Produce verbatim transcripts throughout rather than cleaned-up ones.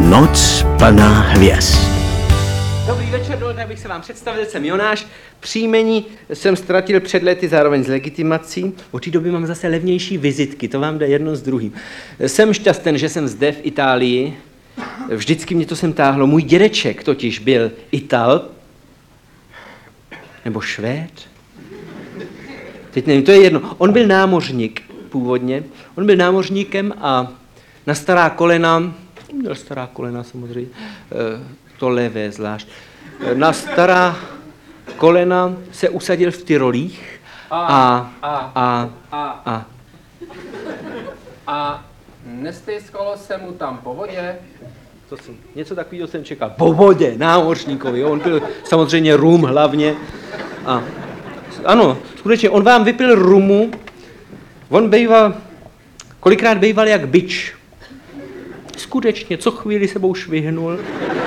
Noc plná hvězd. Dobrý večer, dovolte, abych se vám představil, jsem Jonáš. Příjmení jsem ztratil před lety zároveň s legitimací. Od té doby mám zase levnější vizitky, to vám jde jedno s druhým. Jsem šťasten, že jsem zde v Itálii. Vždycky mě to sem táhlo. Můj dědeček totiž byl Ital, nebo Švéd. Teď nevím, to je jedno. On byl námořník původně. On byl námořníkem a na stará kolena, měl stará kolena samozřejmě, to levé zvlášť, na stará kolena se usadil v Tyrolích a, A, a, a, a, a, a. a nestýskalo se mu tam po vodě? To jsem, něco takového jsem čekal. Po vodě, námořníkovi, jo? On pil samozřejmě rum hlavně. A, ano, skutečně, on vám vypil rumu, on bejval, kolikrát bejval jak bič. Skutečně, co chvíli sebou švihnul.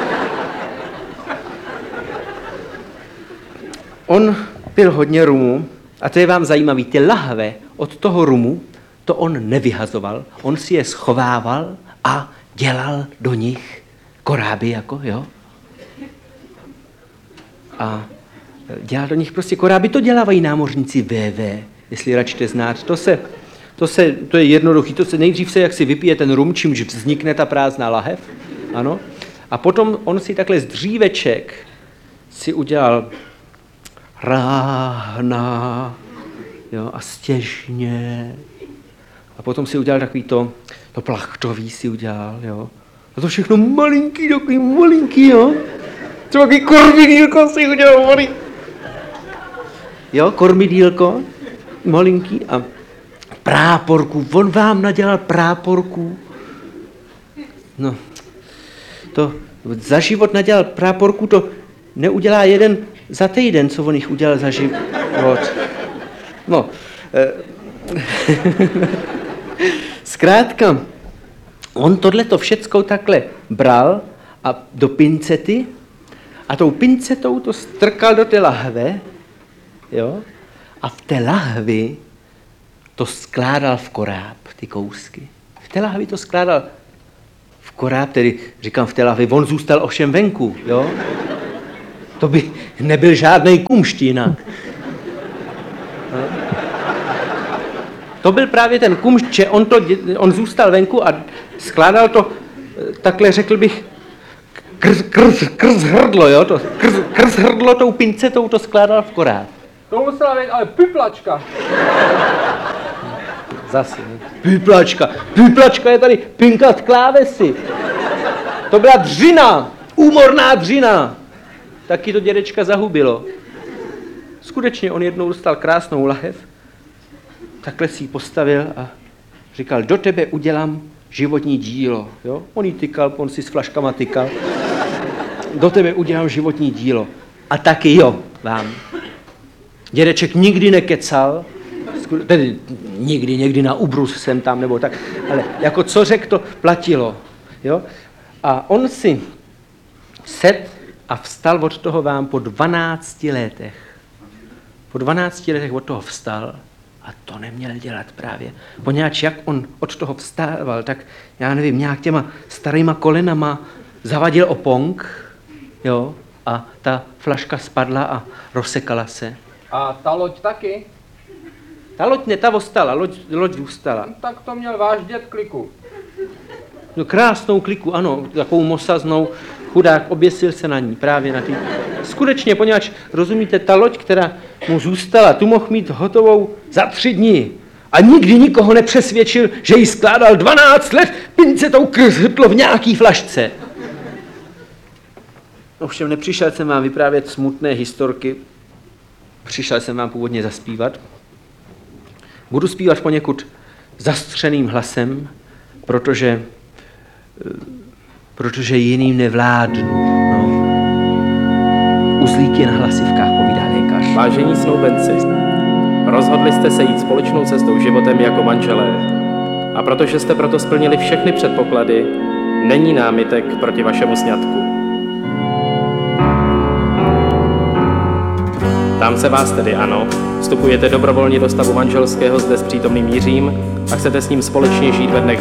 On pil hodně rumu, a to je vám zajímavý, ty lahve od toho rumu, to on nevyhazoval, on si je schovával a dělal do nich koráby, jako, jo? A dělal do nich prostě koráby, to dělávají námořníci V V, jestli račte znát, to se, to se, to je jednoduchý, to se nejdřív se, jak si vypije ten rum, čímž vznikne ta prázdná lahev, ano, a potom on si takhle z dříveček si udělal ráhna, jo, a stěžně. A potom si udělal takový to, to plachtový si udělal, jo. A to všechno malinký, takový malinký, jo. Třeba takový kormidílko si udělal, malý. Jo, kormidílko, malinký a práporku. On vám nadělal práporku. No, to za život nadělal práporku, to neudělá jeden za týden, co on jich udělal za život. No, eh, zkrátka, on tohleto všecko takhle bral a do pincety a tou pincetou to strkal do té lahve, jo, a v té lahvi to skládal v koráb, ty kousky. V té lahvi to skládal v koráb, tedy říkám v té lahvi, on zůstal ovšem venku, jo. To by nebyl žádnej kumšt jinak. No. To byl právě ten kumšt, že on, to, on zůstal venku a skládal to, takhle řekl bych, krz, krz, krz hrdlo, jo, to, krz, krz hrdlo tou pincetou to skládal v koráb. To musela být ale piplačka. Zase, ne? Piplačka, piplačka je tady pinkat klávesy. To byla dřina, úmorná dřina. Taky to dědečka zahubilo. Skutečně on jednou dostal krásnou lahev, takhle si ji postavil a říkal, do tebe udělám životní dílo. Jo? On jí tykal, on si s flaškama tykal. Do tebe udělám životní dílo. A taky jo, vám. Dědeček nikdy nekecal, tedy nikdy, někdy na ubrus jsem tam, nebo tak, ale jako co řekl, to platilo. Jo? A on si set a vstal od toho vám po dvanácti letech. Po dvanácti letech od toho vstal a to neměl dělat právě. Poněvadž jak on od toho vstával, tak já nevím, nějak těma starýma kolenama zavadil o pong, jo, a ta flaška spadla a rozsekala se. A ta loď taky? Ta loď ne, ta ostala, loď, loď zůstala. No, tak to měl váš děd kliku. No krásnou kliku, ano, takovou mosaznou, chudák, oběsil se na ní, právě na tý. Skutečně, poněvadž, rozumíte, ta loď, která mu zůstala, tu mohl mít hotovou za tři dny. A nikdy nikoho nepřesvědčil, že jí skládal dvanáct let pincetou krz hrdlo v nějaký flašce. Ovšem nepřišel jsem vám vyprávět smutné historky, přišel jsem vám původně zaspívat. Budu zpívat poněkud zastřeným hlasem, protože, protože jiným nevládnu. No. Uzlík je na hlasivkách, povídá lékař. Vážení snoubenci, rozhodli jste se jít společnou cestou životem jako manželé. A protože jste proto splnili všechny předpoklady, není námitek proti vašemu sňatku. Ptám se vás tedy, ano, vstupujete dobrovolně do stavu manželského zde s přítomným Jiřím a chcete s ním společně žít ve dnech